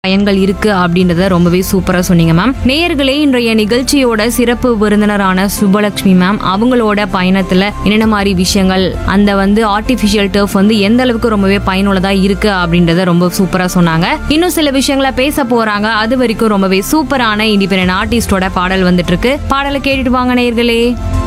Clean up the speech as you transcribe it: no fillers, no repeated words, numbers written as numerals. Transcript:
பயன்கள் இருக்கு அப்படின்றத ரொம்பவே சூப்பரா சொன்னீங்க மேம். நேயர்களே, இன்றைய நிகழ்ச்சியோட சிறப்பு விருந்தினரான சுபலட்சுமி மேம் அவங்களோட பயணத்துல என்னென்ன மாதிரி விஷயங்கள், அந்த ஆர்டிபிஷியல் டர்ஃப் எந்த அளவுக்கு ரொம்பவே பயனுள்ளதா இருக்கு அப்படின்றத ரொம்ப சூப்பரா சொன்னாங்க. இன்னும் சில விஷயங்களை பேச போறாங்க. அது வரைக்கும் ரொம்பவே சூப்பரான இண்டிபெண்டன்ட் ஆர்டிஸ்டோட பாடல் வந்துட்டு இருக்கு. பாடலை கேட்டுட்டு வாங்க நேயர்களே.